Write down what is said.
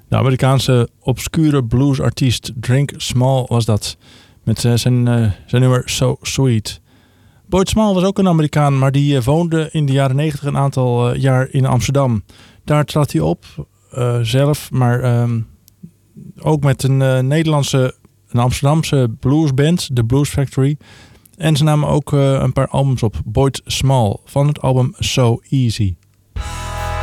De Amerikaanse obscure bluesartiest Drink Small was dat. Met zijn nummer So Sweet. Boyd Small was ook een Amerikaan, maar die woonde in de jaren 90 een aantal jaar in Amsterdam. Daar trad hij op, zelf, maar ook met een een Amsterdamse bluesband, The Blues Factory. En ze namen ook een paar albums op, Boyd Small, van het album So Easy.